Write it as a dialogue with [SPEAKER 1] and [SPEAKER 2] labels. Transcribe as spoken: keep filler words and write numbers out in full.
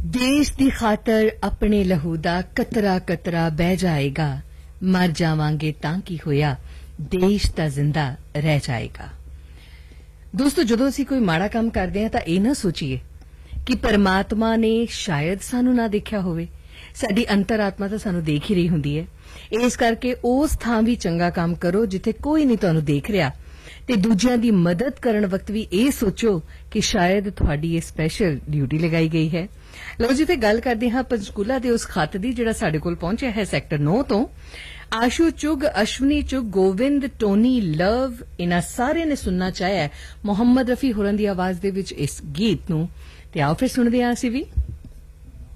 [SPEAKER 1] देश दी खातर अपने लहू दा कतरा कतरा बह जाएगा, मर जावांगे तां की होया, देश ता जिंदा रह जाएगा। दोस्तों, जदों असीं कोई माड़ा काम करदे हां तां इह ना सोचीए कि परमात्मा ने शायद सानू ना देखिया होवे, साडी अंतरात्मा तां सानू देख ही रही हुंदी है। इस करके उस थां भी चंगा काम करो जिथे कोई नहीं तुहानू देख रिहा, ते दूजियां दी मदद करन वक्त भी ਇਹ सोचो कि शायद ਤੁਹਾਡੀ ਇਹ स्पैशल ड्यूटी लगाई गई है। ਲਓ ਜੀ, ਫਿਰ ਗੱਲ ਕਰਦੇ ਹਾਂ ਪੰਚਕੂਲਾ ਦੇ ਉਸ ਖੱਤ ਦੀ ਜਿਹੜਾ ਸਾਡੇ ਕੋਲ ਪਹੁੰਚਿਆ ਹੈ ਸੈਕਟਰ ਨੌ ਤੋਂ। ਆਸ਼ੂ ਚੁਗ, ਅਸ਼ਵਨੀ ਚੁਗ, ਗੋਵਿੰਦ, ਟੋਨੀ, ਲਵ, ਇਹਨਾਂ ਸਾਰਿਆਂ ਨੇ ਸੁਣਨਾ ਚਾਹਿਆ ਮੁਹੰਮਦ ਰਫੀ ਹੋਰਾਂ ਦੀ ਆਵਾਜ਼ ਦੇ ਵਿੱਚ ਇਸ ਗੀਤ ਨੂੰ, ਤੇ ਆਓ ਫਿਰ ਸੁਣਦੇ ਹਾਂ ਅਸੀਂ ਵੀ।